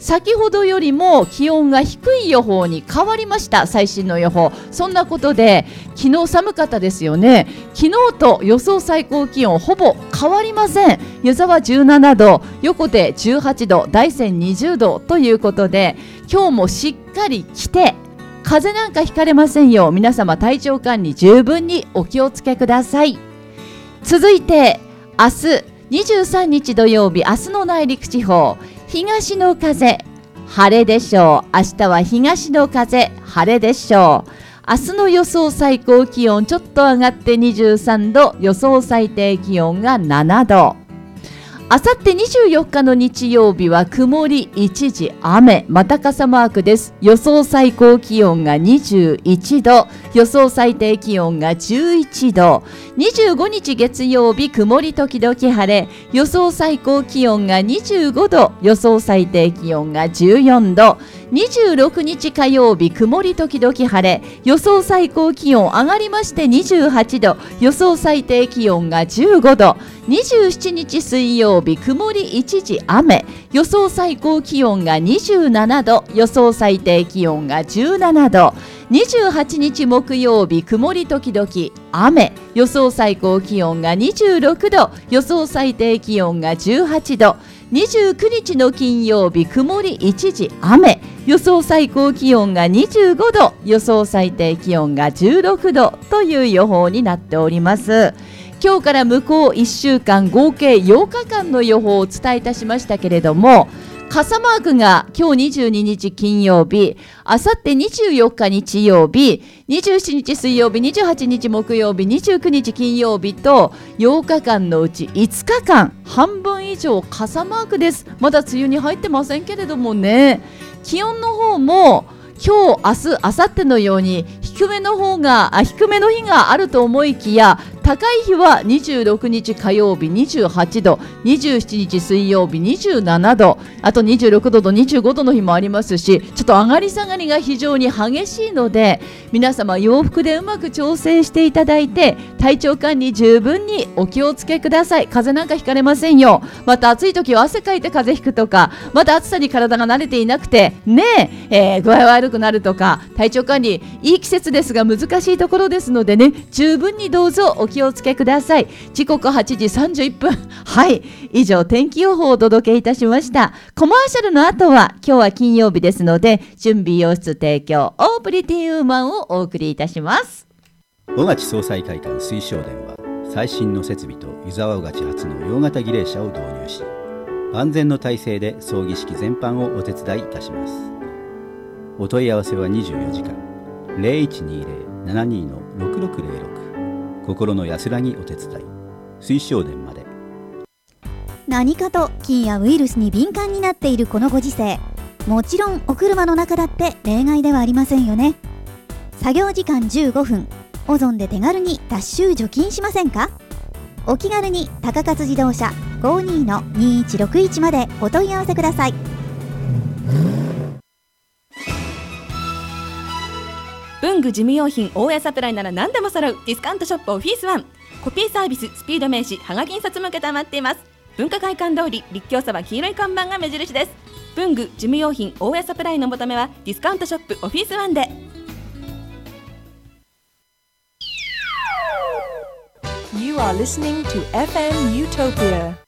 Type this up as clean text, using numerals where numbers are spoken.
先ほどよりも気温が低い予報に変わりました。最新の予報。そんなことで昨日寒かったですよね。昨日と予想最高気温ほぼ変わりません。湯沢17度、横手18度、大山20度ということで、今日もしっかり着て風邪なんかひかれませんよう、皆様体調管理十分にお気をつけください。続いて明日23日土曜日、明日の内陸地方、東の風晴れでしょう。明日は東の風晴れでしょう。明日の予想最高気温ちょっと上がって23度、予想最低気温が7度。あさって24日の日曜日は曇り一時雨、また傘マークです。予想最高気温が21度、予想最低気温が11度。25日月曜日曇り時々晴れ、予想最高気温が25度、予想最低気温が14度。26日火曜日曇り時々晴れ、予想最高気温上がりまして28度、予想最低気温が15度。27日水曜日曇り一時雨、予想最高気温が27度、予想最低気温が17度。28日木曜日曇り時々雨、予想最高気温が26度、予想最低気温が18度。29日の金曜日曇り一時雨、予想最高気温が25度、予想最低気温が16度という予報になっております。今日から向こう1週間合計8日間の予報をお伝えいたしましたけれども、傘マークが今日22日金曜日、あさって24日日曜日、27日水曜日、28日木曜日、29日金曜日と8日間のうち5日間、半分以上傘マークです。まだ梅雨に入ってませんけれどもね。気温の方も今日、明日、明後日のように低めの日があると思いきや、高い日は26日火曜日28度、27日水曜日27度、あと26度と25度の日もありますし、ちょっと上がり下がりが非常に激しいので、皆様洋服でうまく調整していただいて、体調管理十分にお気をつけください。風邪なんかひかれませんよ。また暑い時は汗かいて風邪ひくとか、また暑さに体が慣れていなくてね、具合悪くなるとか、体調管理いい季節ですが難しいところですのでね、十分にどうぞお気をつけください。時刻8時31分。はい、以上天気予報をお届けいたしました。コマーシャルの後は、今日は金曜日ですので、準備洋室提供オープリティウーマンをお送りいたします。 小勝総裁会館水晶殿は、最新の設備と湯沢小勝初の洋型儀礼車を導入し、万全の体制で葬儀式全般をお手伝いいたします。お問い合わせは24時間 0120-72-6606、心の安らぎお手伝い水晶殿まで。 何かと菌やウイルスに敏感になっているこのご時世、もちろんお車の中だって例外ではありませんよね。作業時間15分、オゾンで手軽に脱臭除菌しませんか？お気軽に高勝自動車 52-2161 までお問い合わせください。 文具事務用品大家サプライなら何でも揃うディスカウントショップオフィスワン。コピーサービス、スピード名刺、はがき印刷も承っています。文化会館通り立教そば黄色い看板が目印です。文具事務用品大家サプライの求めはディスカウントショップオフィスワンで。 You are listening to FM Utopia